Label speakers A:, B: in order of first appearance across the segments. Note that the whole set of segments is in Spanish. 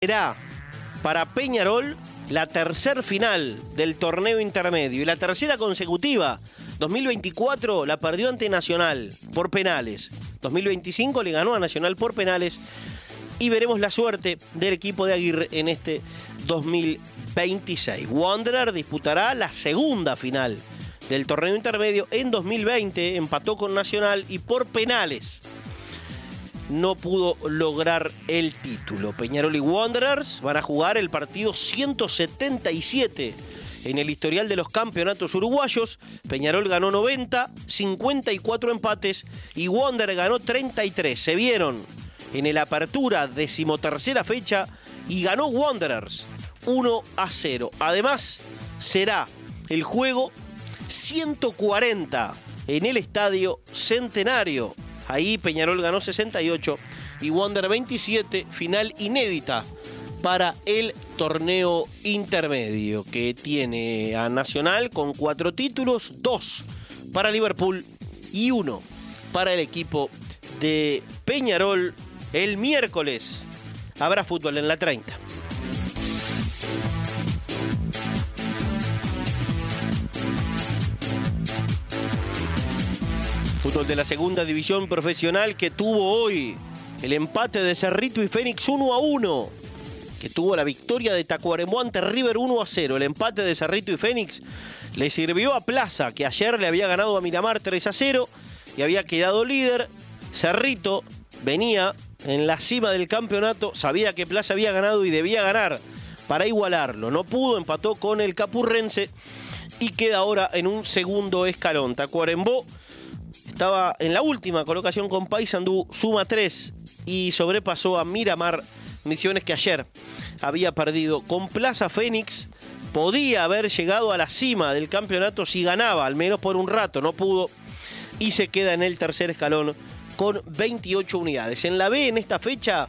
A: Será para Peñarol la tercer final del torneo intermedio y la tercera consecutiva. 2024 la perdió ante Nacional por penales. 2025 le ganó a Nacional por penales. Y veremos la suerte del equipo de Aguirre en este 2026. Wanderer disputará la segunda final del torneo intermedio en 2020. Empató con Nacional y por penales no pudo lograr el título. Peñarol y Wanderers van a jugar el partido 177 en el historial de los campeonatos uruguayos. Peñarol ganó 90, 54 empates y Wanderers ganó 33. Se vieron en el Apertura, 13ª fecha, y ganó Wanderers 1-0. Además, será el juego 140 en el Estadio Centenario. Ahí Peñarol ganó 68 y Wanderers 27, final inédita para el torneo intermedio, que tiene a Nacional con 4 títulos, 2 para Liverpool y 1 para el equipo de Peñarol. El miércoles habrá fútbol en la 30. Fútbol de la segunda división profesional, que tuvo hoy el empate de Cerrito y Fénix 1-1, que tuvo la victoria de Tacuarembó ante River 1-0. El empate de Cerrito y Fénix le sirvió a Plaza, que ayer le había ganado a Miramar 3-0 y había quedado líder. Cerrito venía en la cima del campeonato, sabía que Plaza había ganado y debía ganar para igualarlo. No pudo, empató con el Capurrense y queda ahora en un segundo escalón. Tacuarembó estaba en la última colocación con Paysandú, suma 3 y sobrepasó a Miramar Misiones, que ayer había perdido con Plaza. Fénix podía haber llegado a la cima del campeonato si ganaba, al menos por un rato, no pudo y se queda en el tercer escalón con 28 unidades. En la B, en esta fecha,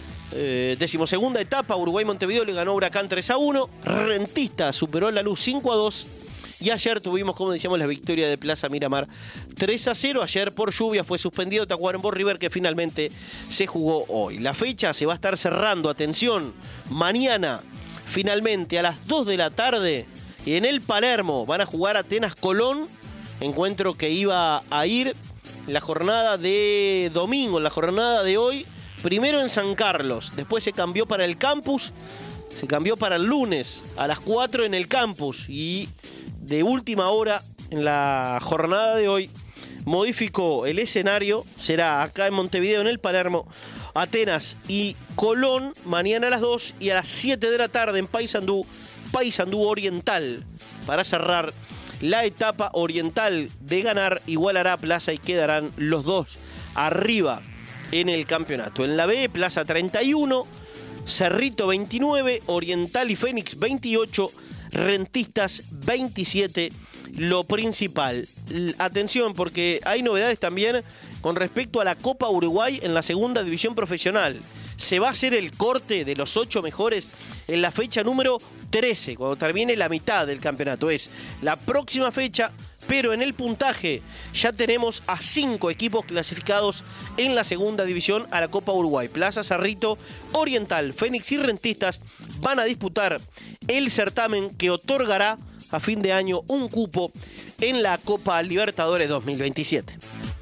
A: 12ª etapa, Uruguay-Montevideo le ganó a Huracán 3-1, Rentistas superó La Luz 5-2 y ayer tuvimos, como decíamos, la victoria de Plaza Miramar 3-0. Ayer por lluvia fue suspendido Tacuarembó River, que finalmente se jugó hoy. La fecha se va a estar cerrando, atención, mañana finalmente a las 2 de la tarde en el Palermo van a jugar Atenas Colón, encuentro que iba a ir en la jornada de domingo, en la jornada de hoy, primero en San Carlos, después se cambió para el campus, se cambió para el lunes a las 4 en el campus y de última hora en la jornada de hoy modificó el escenario, será acá en Montevideo, en el Palermo, Atenas y Colón mañana a las 2 y a las 7 de la tarde en Paysandú Oriental, para cerrar la etapa. Oriental de ganar igualará a Plaza y quedarán los dos arriba en el campeonato. En la B, Plaza 31, Cerrito 29, Oriental y Fénix 28, Rentistas 27, lo principal. Atención, porque hay novedades también con respecto a la Copa Uruguay en la segunda división profesional. Se va a hacer el corte de los 8 mejores en la fecha número 13, cuando termine la mitad del campeonato. Es la próxima fecha, pero en el puntaje ya tenemos a 5 equipos clasificados en la segunda división a la Copa Uruguay. Plaza, Cerrito, Oriental, Fénix y Rentistas van a disputar el certamen que otorgará a fin de año un cupo en la Copa Libertadores 2027.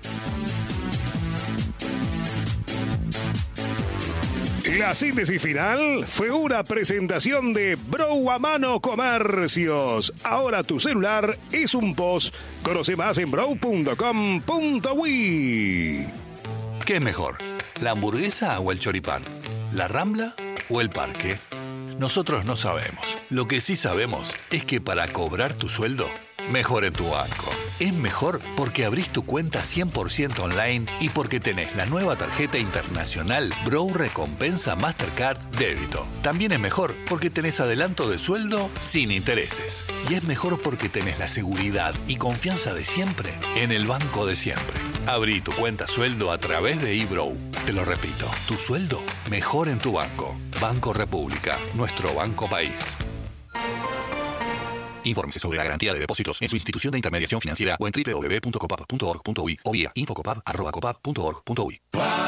B: La síntesis final fue una presentación de Bro a Mano Comercios. Ahora tu celular es un POS. Conoce más en bro.com.uy.
C: ¿Qué es mejor? ¿La hamburguesa o el choripán? ¿La Rambla o el Parque? Nosotros no sabemos. Lo que sí sabemos es que para cobrar tu sueldo, mejor en tu banco. Es mejor porque abrís tu cuenta 100% online y porque tenés la nueva tarjeta internacional Bro Recompensa Mastercard Débito. También es mejor porque tenés adelanto de sueldo sin intereses. Y es mejor porque tenés la seguridad y confianza de siempre en el banco de siempre. Abrí tu cuenta sueldo a través de eBro. Te lo repito, tu sueldo mejor en tu banco. Banco República, nuestro banco país. Infórmese sobre la garantía de depósitos en su institución de intermediación financiera o en www.copap.org.uy o vía infocopap@copap.org.uy.